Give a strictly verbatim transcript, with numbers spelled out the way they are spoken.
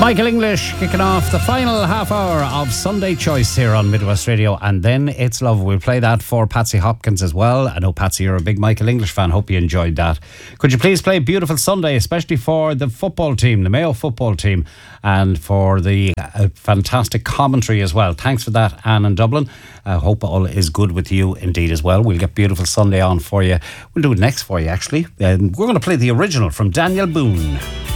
Michael English kicking off the final half hour of Sunday Choice here on Midwest Radio, and then It's Love. We'll play that for Patsy Hopkins as well. I know, Patsy, you're a big Michael English fan. Hope you enjoyed that. Could you please play Beautiful Sunday, especially for the football team, the Mayo football team, and for the uh, fantastic commentary as well. Thanks for that, Anne in Dublin. I hope all is good with you indeed as well. We'll get Beautiful Sunday on for you. We'll do it next for you, actually. Um, we're going to play the original from Daniel Boone.